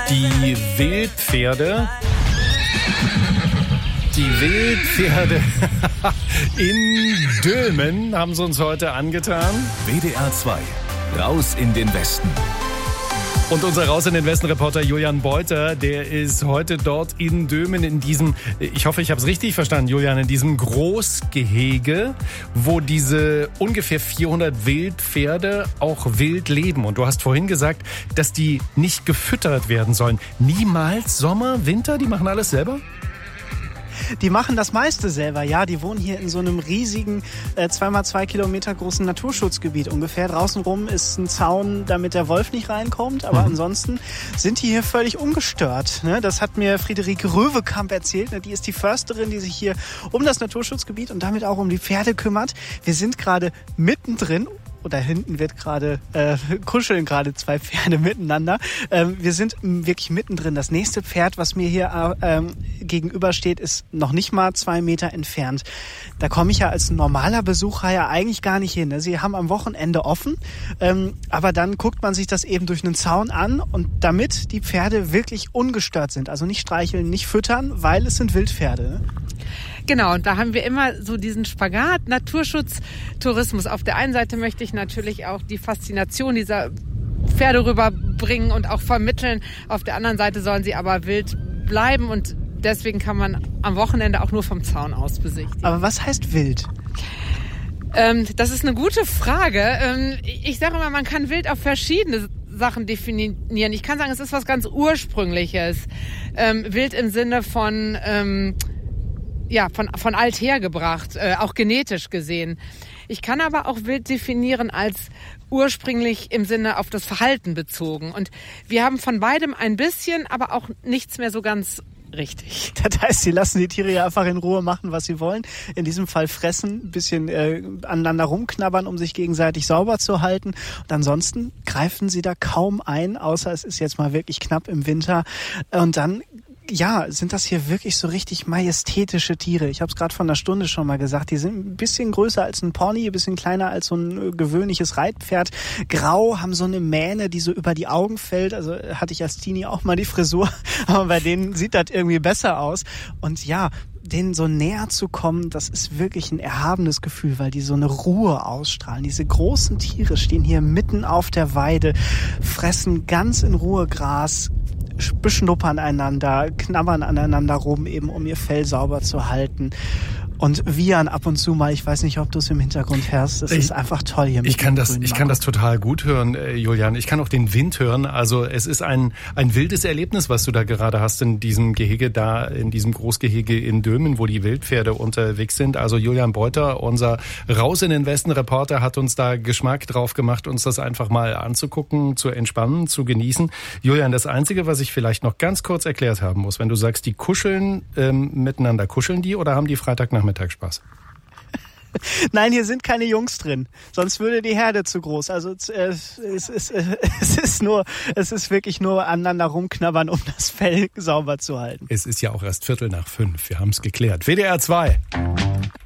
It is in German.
Die Wildpferde in Dömen haben sie uns heute angetan. WDR 2, raus in den Westen. Und unser Raus in den Westen-Reporter Julian Beuter, der ist heute dort in Dömen in diesem, ich hoffe, ich habe es richtig verstanden, Julian, in diesem Großgehege, wo diese ungefähr 400 Wildpferde auch wild leben. Und du hast vorhin gesagt, dass die nicht gefüttert werden sollen. Niemals Sommer, Winter, die machen alles selber? Die machen das meiste selber, ja. Die wohnen hier in so einem riesigen 2x2 Kilometer großen Naturschutzgebiet ungefähr. Draußen rum ist ein Zaun, damit der Wolf nicht reinkommt. Aber ansonsten sind die hier völlig ungestört. Ne? Das hat mir Friederike Röwekamp erzählt. Ne? Die ist die Försterin, die sich hier um das Naturschutzgebiet und damit auch um die Pferde kümmert. Wir sind gerade mittendrin. Da hinten wird kuscheln gerade zwei Pferde miteinander. Wir sind wirklich mittendrin. Das nächste Pferd, was mir hier gegenübersteht, ist noch nicht mal 2 Meter entfernt. Da komme ich ja als normaler Besucher ja eigentlich gar nicht hin. Sie haben am Wochenende offen, aber dann guckt man sich das eben durch einen Zaun an und damit die Pferde wirklich ungestört sind, also nicht streicheln, nicht füttern, weil es sind Wildpferde. Ne? Genau, und da haben wir immer so diesen Spagat, Naturschutz, Tourismus. Auf der einen Seite möchte ich natürlich auch die Faszination dieser Pferde rüberbringen und auch vermitteln. Auf der anderen Seite sollen sie aber wild bleiben und deswegen kann man am Wochenende auch nur vom Zaun aus besichtigen. Aber was heißt wild? Das ist eine gute Frage. Ich sage immer, man kann wild auf verschiedene Sachen definieren. Ich kann sagen, es ist was ganz Ursprüngliches. Wild im Sinne von alt hergebracht, auch genetisch gesehen. Ich kann aber auch wild definieren als ursprünglich im Sinne auf das Verhalten bezogen. Und wir haben von beidem ein bisschen, aber auch nichts mehr so ganz richtig. Das heißt, sie lassen die Tiere ja einfach in Ruhe machen, was sie wollen. In diesem Fall fressen, ein bisschen aneinander rumknabbern, um sich gegenseitig sauber zu halten. Und ansonsten greifen sie da kaum ein, außer es ist jetzt mal wirklich knapp im Winter. Und dann sind das hier wirklich so richtig majestätische Tiere. Ich habe es gerade vor einer Stunde schon mal gesagt. Die sind ein bisschen größer als ein Pony, ein bisschen kleiner als so ein gewöhnliches Reitpferd. Grau, haben so eine Mähne, die so über die Augen fällt. Also hatte ich als Teenie auch mal die Frisur. Aber bei denen sieht das irgendwie besser aus. Und ja, denen so näher zu kommen, das ist wirklich ein erhabenes Gefühl, weil die so eine Ruhe ausstrahlen. Diese großen Tiere stehen hier mitten auf der Weide, fressen ganz in Ruhe Gras, beschnuppern einander, knabbern aneinander rum, eben um ihr Fell sauber zu halten. Und wiehern ab und zu mal, ich weiß nicht, ob du es im Hintergrund hörst, das ist einfach toll hier. Ich kann das total gut hören, Julian. Ich kann auch den Wind hören. Also es ist ein wildes Erlebnis, was du da gerade hast in diesem Gehege da, in diesem Großgehege in Dömen, wo die Wildpferde unterwegs sind. Also Julian Beuter, unser Raus in den Westen-Reporter, hat uns da Geschmack drauf gemacht, uns das einfach mal anzugucken, zu entspannen, zu genießen. Julian, das Einzige, was ich vielleicht noch ganz kurz erklärt haben muss, wenn du sagst, die kuscheln miteinander, kuscheln die oder haben die Freitagnachmittag Spaß? Nein, hier sind keine Jungs drin. Sonst würde die Herde zu groß. Also es ist wirklich nur aneinander rumknabbern, um das Fell sauber zu halten. Es ist ja auch erst 4:45. Wir haben es geklärt. WDR 2.